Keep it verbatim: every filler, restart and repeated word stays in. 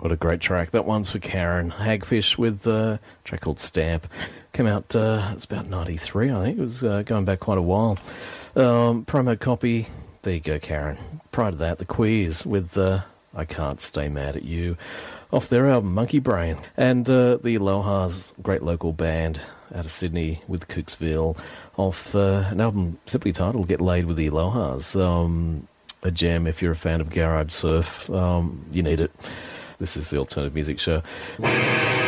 What a great track. That one's for Karen Hagfish with uh, a track called Stamp. Came out, uh, it's about ninety-three, I think. It was uh, going back quite a while. Um, promo copy, there you go, Karen. Prior to that, The Queers with uh, I Can't Stay Mad at You off their album Monkey Brain. And uh, the Alohas, great local band out of Sydney with Cooksville, off uh, an album simply titled Get Laid with the Alohas. Um, a gem if you're a fan of garage surf. Um, you need it. This is the Alternative Music Show.